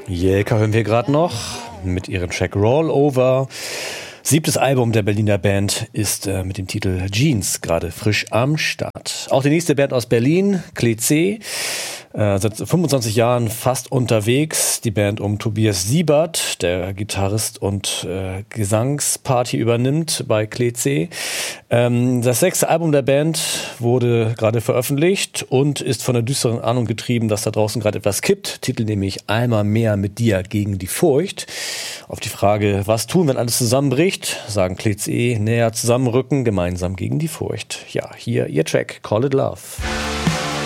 Jelka hören wir gerade noch mit ihrem Track Rollover. 7. Album der Berliner Band ist mit dem Titel Jeans gerade frisch am Start. Auch die nächste Band aus Berlin, Kleetzee, seit 25 Jahren fast unterwegs. Die Band um Tobias Siebert, der Gitarrist und Gesangsparty übernimmt bei Kleetzee. Das 6. Album der Band wurde gerade veröffentlicht und ist von der düsteren Ahnung getrieben, dass da draußen gerade etwas kippt. Titel nämlich Einmal mehr mit dir gegen die Furcht. Auf die Frage, was tun, wenn alles zusammenbricht, sagen Kleetzee, näher zusammenrücken, gemeinsam gegen die Furcht. Ja, hier ihr Track, Call It Love.